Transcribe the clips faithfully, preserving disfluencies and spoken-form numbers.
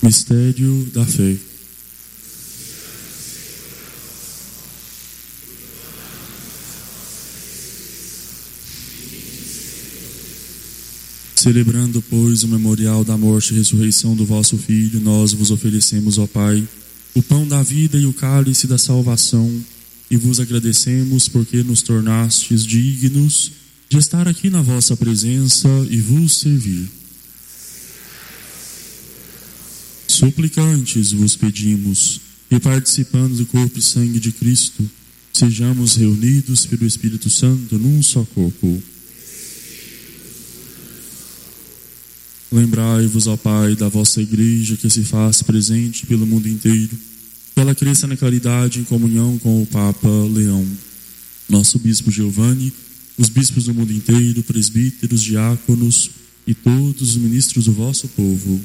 Mistério da fé. Celebrando, pois, o memorial da morte e ressurreição do vosso Filho, nós vos oferecemos, ó Pai, o pão da vida e o cálice da salvação, e vos agradecemos porque nos tornastes dignos de estar aqui na vossa presença e vos servir. Suplicantes vos pedimos, que participando do corpo e sangue de Cristo, sejamos reunidos pelo Espírito Santo num só corpo. Lembrai-vos, ó Pai, da vossa Igreja que se faz presente pelo mundo inteiro, que ela cresça na caridade em comunhão com o Papa Leão, nosso Bispo Giovanni, os bispos do mundo inteiro, presbíteros, diáconos e todos os ministros do vosso povo.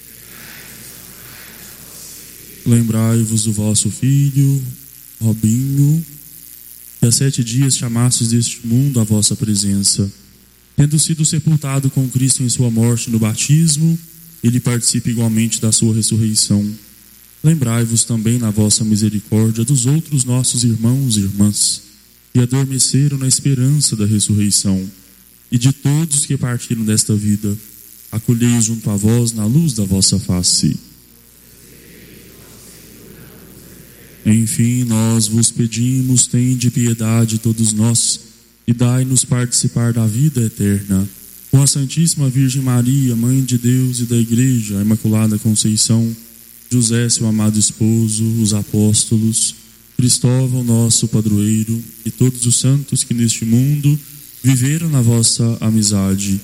Lembrai-vos do vosso filho, Robinho, que há sete dias chamastes deste mundo à vossa presença. Tendo sido sepultado com Cristo em sua morte no batismo, ele participa igualmente da sua ressurreição. Lembrai-vos também na vossa misericórdia dos outros nossos irmãos e irmãs, que adormeceram na esperança da ressurreição, e de todos que partiram desta vida, acolhei-os junto a vós na luz da vossa face. Enfim, nós vos pedimos, tende piedade todos nós, e dai-nos participar da vida eterna. Com a Santíssima Virgem Maria, Mãe de Deus e da Igreja, a Imaculada Conceição, José, seu amado esposo, os apóstolos, Cristóvão, nosso padroeiro, e todos os santos que neste mundo viveram na vossa amizade,